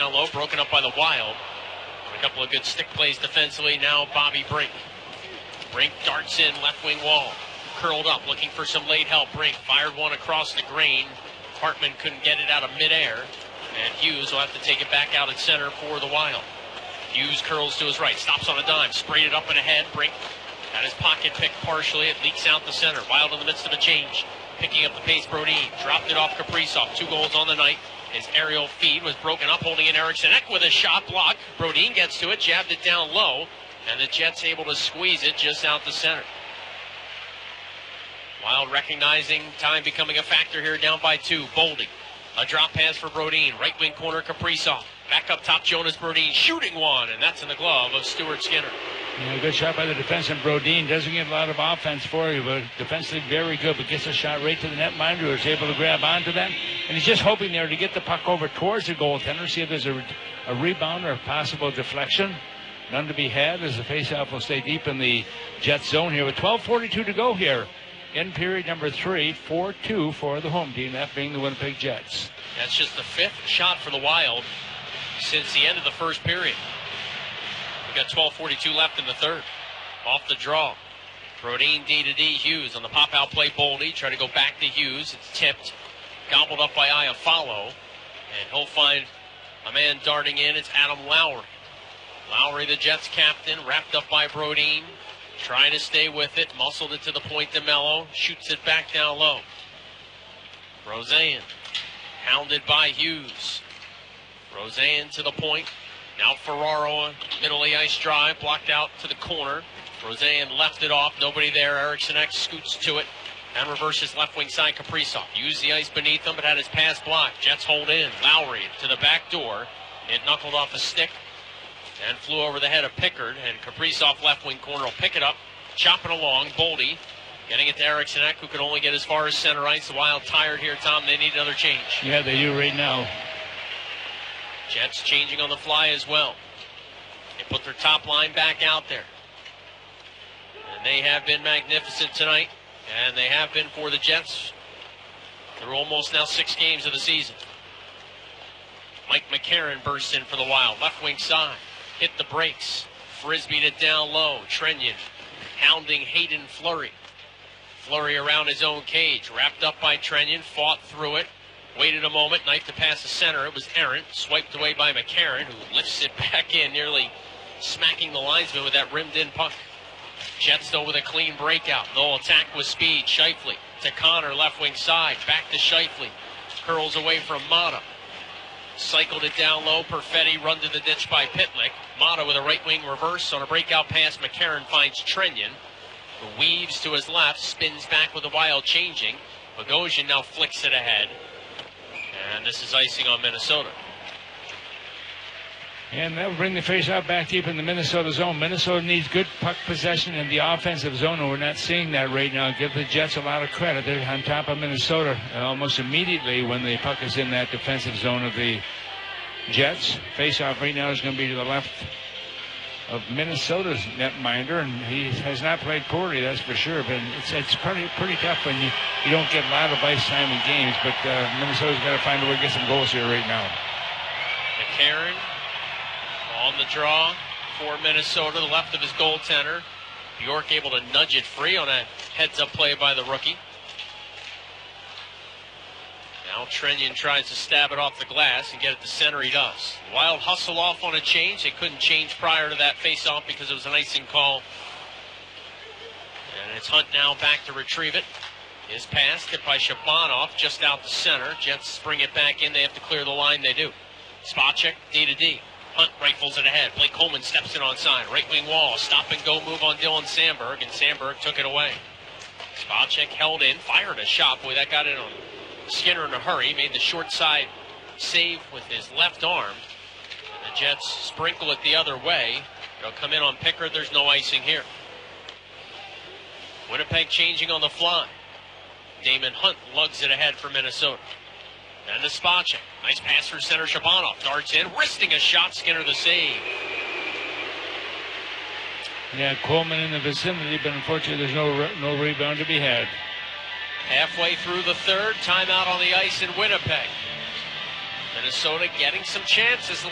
down low, broken up by the Wild. A couple of good stick plays defensively. Now Bobby Brink. Brink darts in, left wing wall. Curled up, looking for some late help. Brink fired one across the grain. Hartman couldn't get it out of midair. And Hughes will have to take it back out at center for the Wild. Hughes curls to his right, stops on a dime, sprayed it up and ahead. Brink got his pocket picked partially. It leaks out the center. Wild in the midst of a change. Picking up the pace, Brodin. Dropped it off Kaprizov. 2 goals on the night. His aerial feed was broken up, holding in Eriksson Ek with a shot block. Brodin gets to it, jabbed it down low, and the Jets able to squeeze it just out the center. Wild recognizing time becoming a factor here, down by 2. Boldy. A drop pass for Brodin. Right wing corner, Kaprizov. Back up top, Jonas Brodin shooting one, and that's in the glove of Stuart Skinner. Yeah, good shot by the defenseman. Brodin doesn't get a lot of offense for you, but defensively very good, but gets a shot right to the netminder, who is able to grab onto that. And he's just hoping there to get the puck over towards the goaltender, see if there's a rebound or a possible deflection. None to be had as the faceoff will stay deep in the Jets zone here with 12:42 to go here in period number 3, 4-2 for the home team, that being the Winnipeg Jets. That's just the 5th shot for the Wild since the end of the first period. We've got 12:42 left in the third. Off the draw. Brodin D to D. Hughes on the pop-out play. Boldy try to go back to Hughes. It's tipped. Gobbled up by Iafallo. And he'll find a man darting in. It's Adam Lowry. Lowry, the Jets captain, wrapped up by Brodin. Trying to stay with it. Muscled it to the point to Mello. Shoots it back down low. Roseanne. Hounded by Hughes. Roseanne to the point. Now Ferraro, middle of the ice drive, blocked out to the corner. Roseanne left it off, nobody there. Eriksson Ek scoots to it and reverses left wing side. Kaprizov used the ice beneath him, but had his pass blocked. Jets hold in. Lowry to the back door. It knuckled off a stick and flew over the head of Pickard. And Kaprizov left wing corner will pick it up, chop it along. Boldy getting it to Eriksson Ek, who could only get as far as center ice. The Wild tired here, Tom. They need another change. Yeah, they do right now. Jets changing on the fly as well. They put their top line back out there. And they have been magnificent tonight. And they have been for the Jets through almost now 6 games of the season. Mike McCarron bursts in for the Wild. Left wing side. Hit the brakes. Frisbeed it down low. Trenyon hounding Hayden Fleury. Fleury around his own cage. Wrapped up by Trenyon. Fought through it. Waited a moment, knife to pass the center. It was errant, swiped away by McCarron, who lifts it back in, nearly smacking the linesman with that rimmed-in puck. Jets, though, with a clean breakout. They'll attack with speed. Scheifele to Connor, left wing side. Back to Scheifele. Curls away from Mata. Cycled it down low. Perfetti run to the ditch by Pitlick. Mata with a right wing reverse on a breakout pass. McCarron finds Trenyon, who weaves to his left, spins back with the Wild changing. Bogosian now flicks it ahead. And this is icing on Minnesota. And that will bring the faceoff back deep in the Minnesota zone. Minnesota needs good puck possession in the offensive zone, and we're not seeing that right now. Give the Jets a lot of credit. They're on top of Minnesota almost immediately when the puck is in that defensive zone of the Jets. Faceoff right now is going to be to the left of Minnesota's netminder, and he has not played poorly, that's for sure. But it's pretty tough when you don't get a lot of ice time in games. But Minnesota's got to find a way to get some goals here right now. McCarron on the draw for Minnesota, the left of his goaltender. Bjork able to nudge it free on a heads-up play by the rookie. Now Trenyon tries to stab it off the glass and get it to center. He does. Wild hustle off on a change. They couldn't change prior to that face-off because it was an icing call. And it's Hunt now back to retrieve it. His pass hit by Shabanov just out the center. Jets bring it back in. They have to clear the line. They do. Spacek, D to D. Hunt rifles it ahead. Blake Coleman steps in on side. Right wing wall. Stop and go move on Dylan Sandberg. And Sandberg took it away. Spacek held in. Fired a shot. Boy, that got in on Skinner in a hurry. Made the short side save with his left arm. And the Jets sprinkle it the other way. It'll come in on Pickard. There's no icing here. Winnipeg changing on the fly. Damon Hunt lugs it ahead for Minnesota. And to Spacek. Nice pass for center. Shabanov darts in, wristing a shot. Skinner the save. Yeah, Coleman in the vicinity, but unfortunately there's no rebound to be had. Halfway through the third, timeout on the ice in Winnipeg. Minnesota getting some chances.